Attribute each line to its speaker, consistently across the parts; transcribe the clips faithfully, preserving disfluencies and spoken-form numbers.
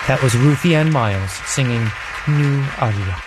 Speaker 1: That was Ruthie Ann Miles singing New Aria.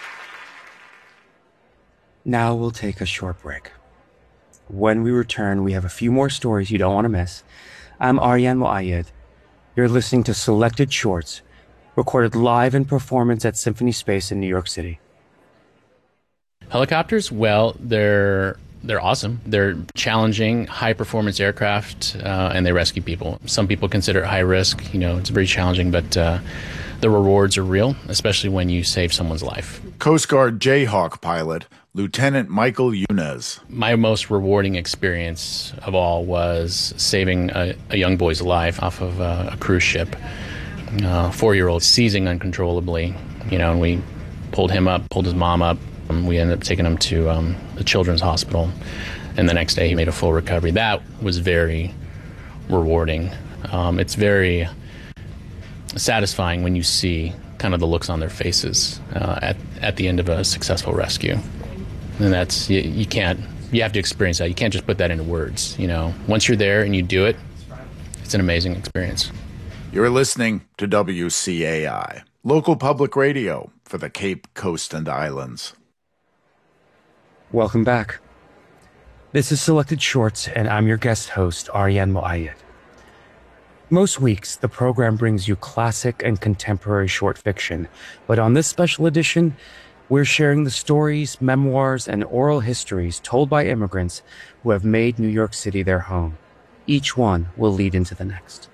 Speaker 2: Now we'll take a short break. When we return, we have a few more stories you don't want to miss. I'm Aryan Muayyad. You're listening to Selected Shorts, recorded live in performance at Symphony Space in New York City.
Speaker 3: Helicopters, well, they're they're awesome. They're challenging, high-performance aircraft, uh, and they rescue people. Some people consider it high risk. You know, it's very challenging, but uh, the rewards are real, especially when you save someone's life.
Speaker 4: Coast Guard Jayhawk pilot Lieutenant Michael Yunez.
Speaker 3: My most rewarding experience of all was saving a, a young boy's life off of a, a cruise ship. Uh, four-year-old seizing uncontrollably, you know, and we pulled him up, pulled his mom up. Um, we ended up taking him to um, the children's hospital, and the next day he made a full recovery. That was very rewarding. Um, it's very satisfying when you see kind of the looks on their faces uh, at at the end of a successful rescue, and that's you, you can't you have to experience that. You can't just put that into words. You know, once you're there and you do it, it's an amazing experience.
Speaker 4: You're listening to W C A I, local public radio for the Cape Coast and Islands.
Speaker 2: Welcome back. This is Selected Shorts, and I'm your guest host, Aryan Muayyad. Most weeks, the program brings you classic and contemporary short fiction, but on this special edition, we're sharing the stories, memoirs, and oral histories told by immigrants who have made New York City their home. Each one will lead into the next.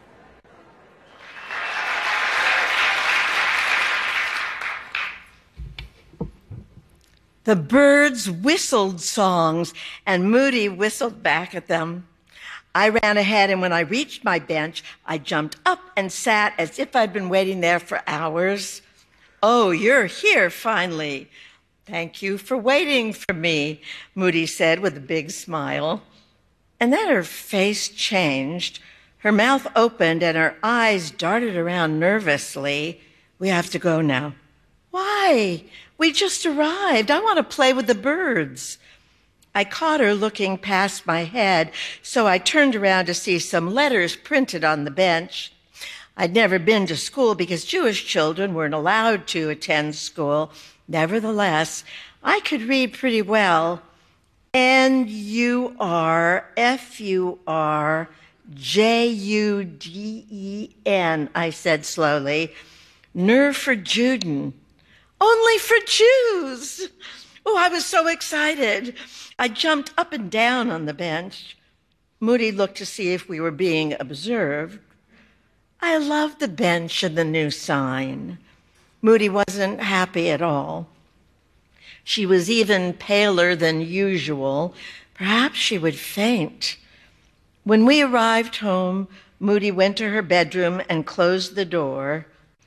Speaker 5: The birds whistled songs, and Moody whistled back at them. I ran ahead, and when I reached my bench, I jumped up and sat as if I'd been waiting there for hours. "Oh, you're here, finally. Thank you for waiting for me," Moody said with a big smile. And then her face changed. Her mouth opened, and her eyes darted around nervously. "We have to go now." "Why? We just arrived. I want to play with the birds." I caught her looking past my head, so I turned around to see some letters printed on the bench. I'd never been to school because Jewish children weren't allowed to attend school. Nevertheless, I could read pretty well. N U R F U R J U D E N, I said slowly. Ner for Juden. Only for Jews. Oh, I was so excited. I jumped up and down on the bench. Moody looked to see if we were being observed. I loved the bench and the new sign. Moody wasn't happy at all. She was even paler than usual. Perhaps she would faint. When we arrived home, Moody went to her bedroom and closed the door.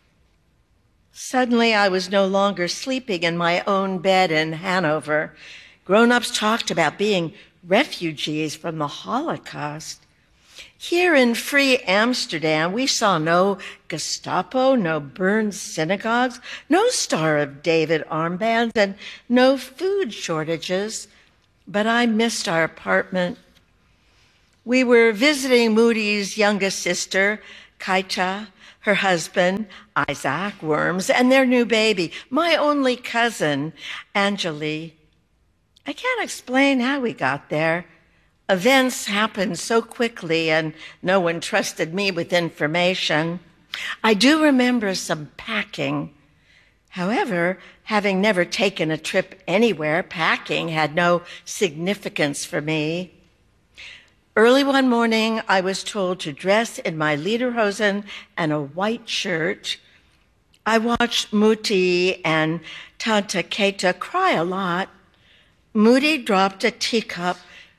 Speaker 5: Suddenly, I was no longer sleeping in my own bed in Hanover. Grown-ups talked about being refugees from the Holocaust. Here in free Amsterdam, we saw no Gestapo, no burned synagogues, no Star of David armbands, and no food shortages. But I missed our apartment. We were visiting Moody's youngest sister, Kaita, her husband, Isaac Worms, and their new baby, my only cousin, Anjali. I can't explain how we got there. Events happened so quickly, and no one trusted me with information. I do remember some packing. However, having never taken a trip anywhere, packing had no significance for me. Early one morning, I was told to dress in my lederhosen and a white shirt. I watched Muti and Tanta Keita cry a lot. Moody dropped a teacup.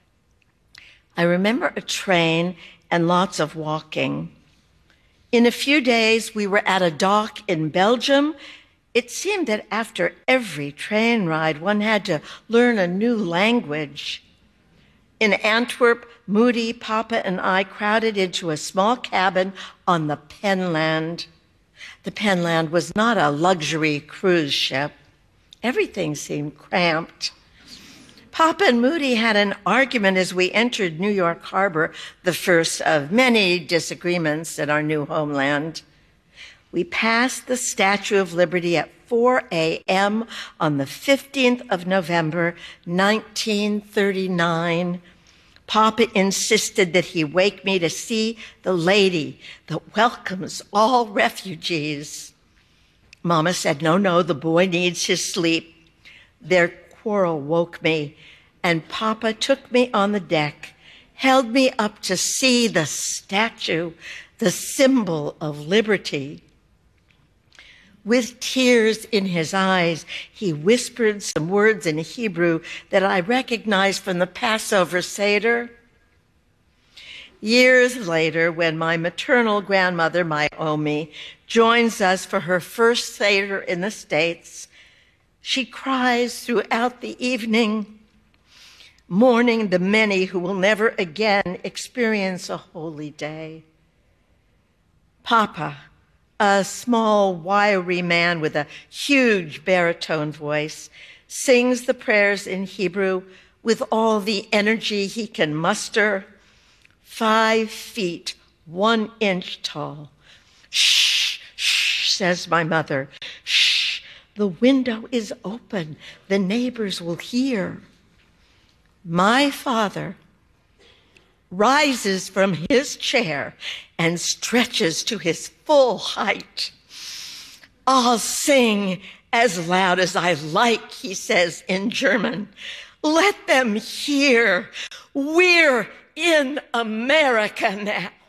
Speaker 5: I remember a train and lots of walking. In a few days, we were at a dock in Belgium. It seemed that after every train ride, one had to learn a new language. In Antwerp, Moody, Papa, and I crowded into a small cabin on the Penland. The Penland was not a luxury cruise ship. Everything seemed cramped. Papa and Moody had an argument as we entered New York Harbor, the first of many disagreements in our new homeland. We passed the Statue of Liberty at four a.m. on the fifteenth of November, nineteen thirty-nine. Papa insisted that he wake me to see the lady that welcomes all refugees. Mama said, no, no, the boy needs his sleep. Their quarrel woke me, and Papa took me on the deck, held me up to see the statue, the symbol of liberty. With tears in his eyes, he whispered some words in Hebrew that I recognized from the Passover Seder. Years later, when my maternal grandmother, Naomi, joins us for her first Seder in the States, she cries throughout the evening, mourning the many who will never again experience a holy day. Papa, a small, wiry man with a huge baritone voice, sings the prayers in Hebrew with all the energy he can muster. Five feet, one inch tall. Shh, shh, says my mother. Shh, the window is open. The neighbors will hear. My father rises from his chair and stretches to his full height. I'll sing as loud as I like, he says in German. Let them hear. We're in America now.